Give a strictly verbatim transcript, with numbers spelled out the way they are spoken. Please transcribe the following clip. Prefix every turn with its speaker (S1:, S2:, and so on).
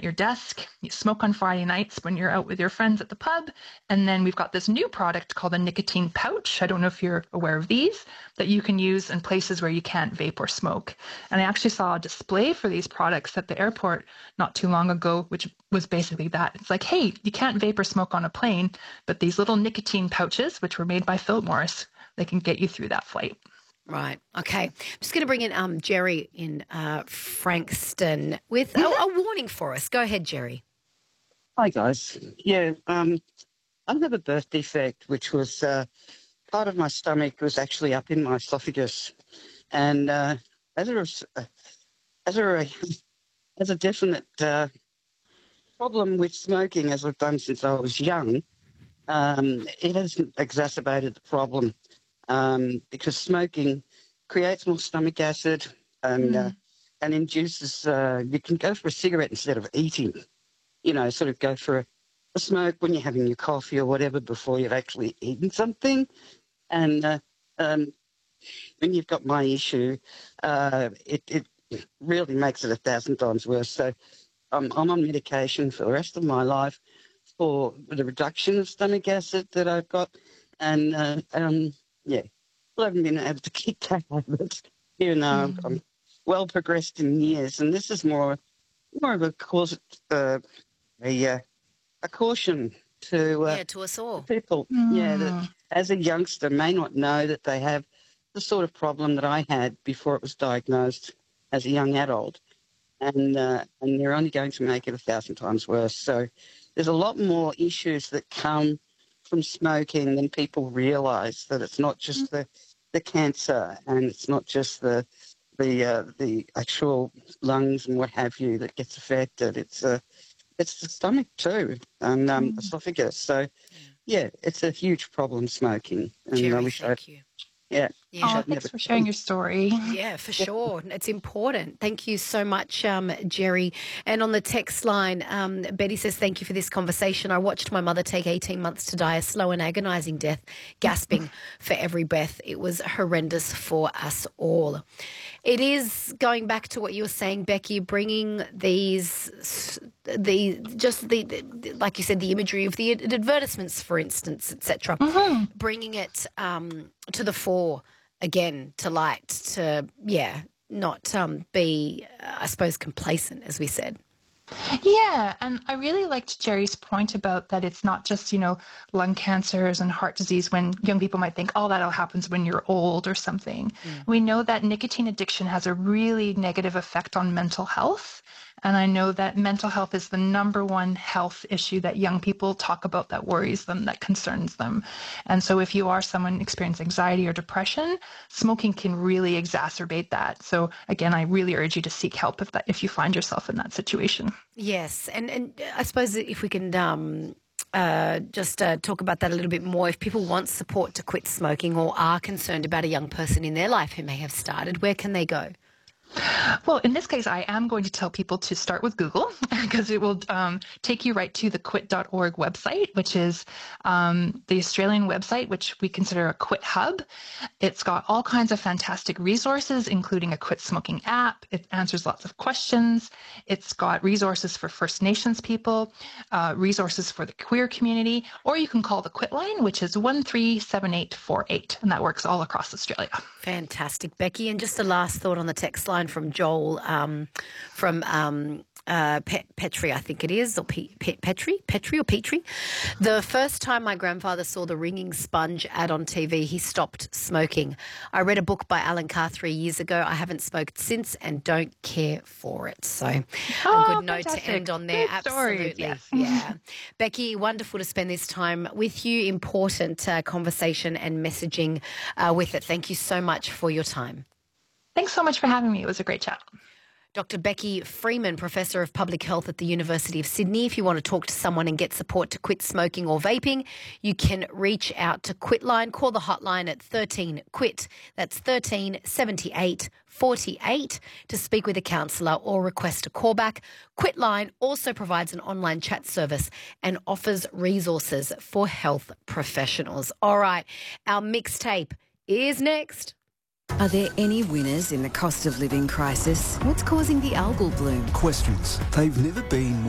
S1: at your desk. You smoke on Friday nights when you're out with your friends at the pub. And then we've got this new product called a nicotine pouch. I don't know if you're aware of these, that you can use in places where you can't vape or smoke. And I actually saw a display for these products at the airport not too long ago, which was basically that. It's like, hey, you can't vape or smoke on a plane, but these little nicotine pouches, which were made by Philip Morris, they can get you through that flight.
S2: Right. Okay. I'm just going to bring in um, Jerry in uh, Frankston with a, a warning for us. Go ahead, Jerry.
S3: Hi, guys. Yeah, um, I have a birth defect, which was uh, part of my stomach was actually up in my esophagus. And uh, as, a, as, a, as a definite uh, problem with smoking, as I've done since I was young, um, it has exacerbated the problem. Um, because smoking creates more stomach acid and mm. uh, and induces, uh, you can go for a cigarette instead of eating, you know, sort of go for a, a smoke when you're having your coffee or whatever before you've actually eaten something. And uh, um, when you've got my issue, uh, it, it really makes it a thousand times worse. So um, I'm on medication for the rest of my life for the reduction of stomach acid that I've got. And uh, um yeah, well, I haven't been able to keep track of it, even though mm. I'm well progressed in years. And this is more, more of a cause, uh, a uh, a caution to uh,
S2: yeah to us all
S3: people. Mm. Yeah, that as a youngster may not know that they have the sort of problem that I had before it was diagnosed as a young adult, and uh, and they're only going to make it a thousand times worse. So there's a lot more issues that come from smoking than people realise, that it's not just the, the cancer and it's not just the the uh, the actual lungs and what have you that gets affected. It's uh, it's the stomach too and um, mm. esophagus. So yeah, it's a huge problem, smoking. And
S2: Jerry,
S3: I wish
S2: thank
S3: I,
S2: you.
S3: Yeah.
S1: Yeah. Oh, thanks for sharing your story.
S2: Yeah, for sure. It's important. Thank you so much, um, Jerry. And on the text line, um, Betty says, thank you for this conversation. I watched my mother take eighteen months to die a slow and agonising death, gasping for every breath. It was horrendous for us all. It is, going back to what you were saying, Becky, bringing these, the just the, the like you said, the imagery of the advertisements, for instance, et cetera, mm-hmm. bringing it um, to the fore again, to light, to, yeah, not um, be, uh, I suppose, complacent, as we said.
S1: Yeah, and I really liked Jerry's point about that it's not just, you know, lung cancers and heart disease when young people might think, oh, that all happens when you're old or something. Mm. We know that nicotine addiction has a really negative effect on mental health. And I know that mental health is the number one health issue that young people talk about that worries them, that concerns them. And so if you are someone experiencing anxiety or depression, smoking can really exacerbate that. So again, I really urge you to seek help if that if you find yourself in that situation.
S2: Yes. And, and I suppose if we can um, uh, just uh, talk about that a little bit more, if people want support to quit smoking or are concerned about a young person in their life who may have started, where can they go?
S1: Well, in this case, I am going to tell people to start with Google because it will um, take you right to the quit dot org website, which is um, the Australian website, which we consider a quit hub. It's got all kinds of fantastic resources, including a quit smoking app. It answers lots of questions. It's got resources for First Nations people, uh, resources for the queer community, or you can call the Quit line, which is one three seven eight four eight, and that works all across Australia.
S2: Fantastic, Becky. And just a last thought on the text line from Joel, um, from um, uh, Pe- Petri, I think it is, or Pe- Pe- Petri, Petri or Petri. The first time my grandfather saw the ringing sponge ad on T V, he stopped smoking. I read a book by Alan Carr three years ago. I haven't smoked since and don't care for it. So
S1: oh,
S2: a good note
S1: fantastic.
S2: to end on there.
S1: Good stories,
S2: absolutely.
S1: yes.
S2: Yeah. Becky, wonderful to spend this time with you. Important uh, conversation and messaging uh, with it. Thank you so much for your time.
S1: Thanks so much for having me. It was a great chat.
S2: Doctor Becky Freeman, Professor of Public Health at the University of Sydney. If you want to talk to someone and get support to quit smoking or vaping, you can reach out to Quitline. Call the hotline at thirteen quit. That's thirteen seventy-eight forty-eight to speak with a counsellor or request a callback. Quitline also provides an online chat service and offers resources for health professionals. All right, our mixtape is next.
S4: Are there any winners in the cost of living crisis? What's causing the algal bloom?
S5: Questions. They've never been